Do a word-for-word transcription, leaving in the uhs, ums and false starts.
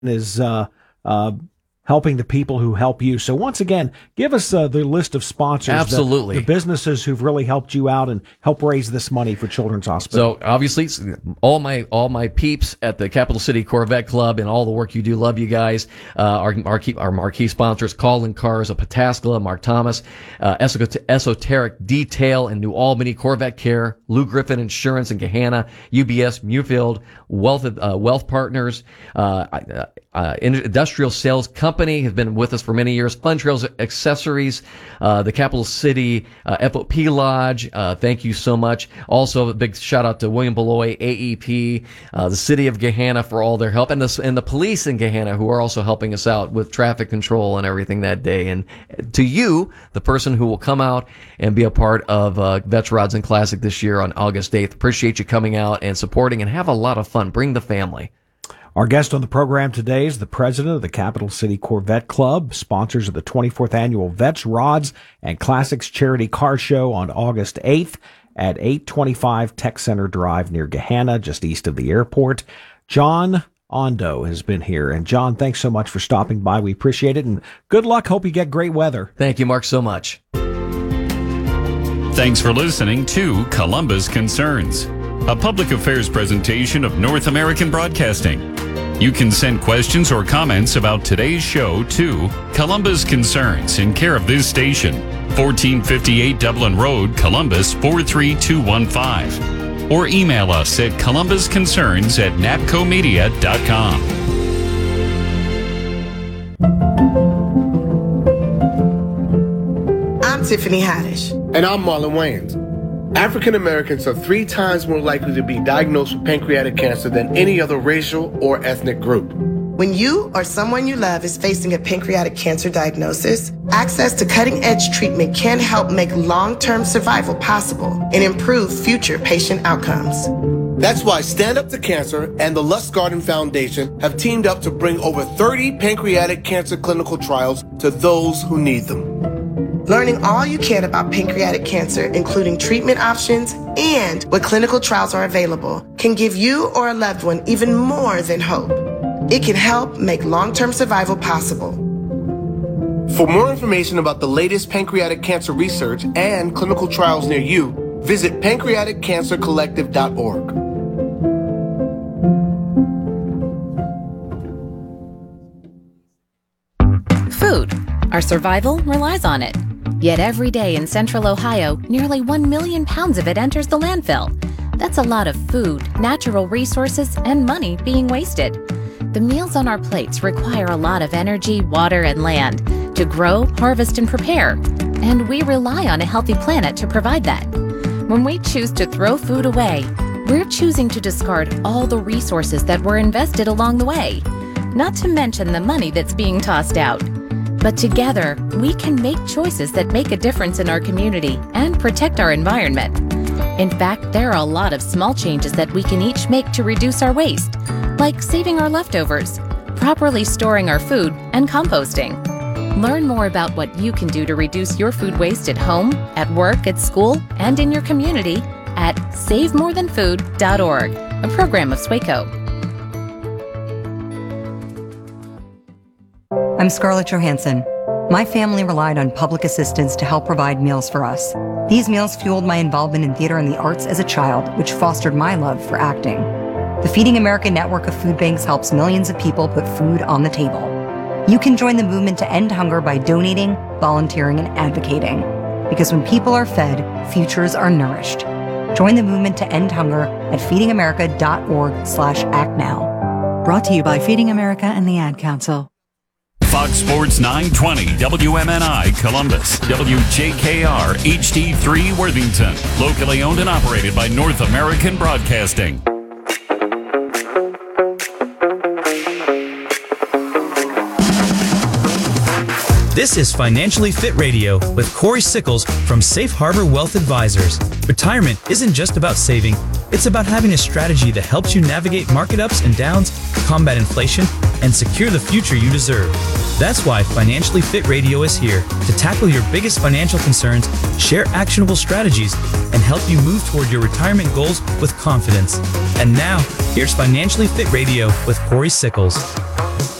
is uh, uh, helping the people who help you. So once again, give us uh, the list of sponsors. Absolutely. The, the businesses who've really helped you out and help raise this money for Children's Hospital. So obviously, all my all my peeps at the Capital City Corvette Club and all the work you do, love you guys. Uh, our marquee, our marquee sponsors, Callin Cars of Pataskala, Mark Thomas, uh, Esoteric Detail in New Albany, Corvette Care, Lou Griffin Insurance in Gahanna, U B S Muirfield, Wealth uh, Wealth Partners, uh, uh, uh, Industrial Sales Company have been with us for many years. Fun Trails Accessories, uh, the Capital City uh, F O P Lodge. Uh, thank you so much. Also, a big shout out to William Beloy, A E P, uh, the City of Gahanna for all their help, and the and the police in Gahanna who are also helping us out with traffic control and everything that day. And to you, the person who will come out and be a part of uh, Vets Rods and Classic this year on August eighth. Appreciate you coming out and supporting, and have a lot of fun. Bring the family. Our guest on the program today is the president of the Capital City Corvette Club, sponsors of the twenty-fourth Annual Vets, Rods, and Classics Charity Car Show on August eighth at eight twenty-five Tech Center Drive near Gahanna, just east of the airport. John Ondo has been here. And John, thanks so much for stopping by. We appreciate it, and good luck. Hope you get great weather. Thank you, Mark, so much. Thanks for listening to Columbus Concerns, a public affairs presentation of North American Broadcasting. You can send questions or comments about today's show to Columbus Concerns in care of this station, fourteen fifty-eight Dublin Road, Columbus four three two one five, or email us at columbusconcerns at napcomedia dot com. I'm Tiffany Haddish. And I'm Marlon Wayans. African Americans are three times more likely to be diagnosed with pancreatic cancer than any other racial or ethnic group. When you or someone you love is facing a pancreatic cancer diagnosis, access to cutting-edge treatment can help make long-term survival possible and improve future patient outcomes. That's why Stand Up to Cancer and the Lustgarten Foundation have teamed up to bring over thirty pancreatic cancer clinical trials to those who need them. Learning all you can about pancreatic cancer, including treatment options and what clinical trials are available, can give you or a loved one even more than hope. It can help make long-term survival possible. For more information about the latest pancreatic cancer research and clinical trials near you, visit pancreatic cancer collective dot org. Food. Our survival relies on it. Yet every day in central Ohio, nearly one million pounds of it enters the landfill. That's a lot of food, natural resources, and money being wasted. The meals on our plates require a lot of energy, water, and land to grow, harvest, and prepare. And we rely on a healthy planet to provide that. When we choose to throw food away, we're choosing to discard all the resources that were invested along the way. Not to mention the money that's being tossed out. But together, we can make choices that make a difference in our community and protect our environment. In fact, there are a lot of small changes that we can each make to reduce our waste, like saving our leftovers, properly storing our food, and composting. Learn more about what you can do to reduce your food waste at home, at work, at school, and in your community at save more than food dot org, a program of SWACO. I'm Scarlett Johansson. My family relied on public assistance to help provide meals for us. These meals fueled my involvement in theater and the arts as a child, which fostered my love for acting. The Feeding America network of food banks helps millions of people put food on the table. You can join the movement to end hunger by donating, volunteering, and advocating. Because when people are fed, futures are nourished. Join the movement to end hunger at feeding america dot org slash act now. Brought to you by Feeding America and the Ad Council. Fox Sports nine twenty, W M N I Columbus, W J K R H D three Worthington, locally owned and operated by North American Broadcasting. This is Financially Fit Radio with Corey Sickles from Safe Harbor Wealth Advisors. Retirement isn't just about saving, it's about having a strategy that helps you navigate market ups and downs, combat inflation, and secure the future you deserve. That's why Financially Fit Radio is here to tackle your biggest financial concerns, share actionable strategies, and help you move toward your retirement goals with confidence. And now, here's Financially Fit Radio with Corey Sickles.